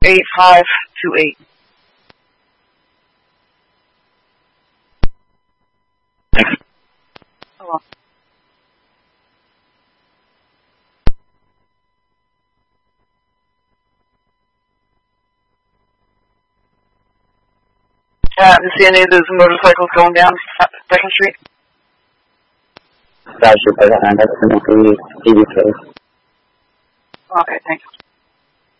8528. Thanks. Hello. Yeah, you see any of those motorcycles going down 2nd Street? That's your behind. That's the TV case. Okay, thanks.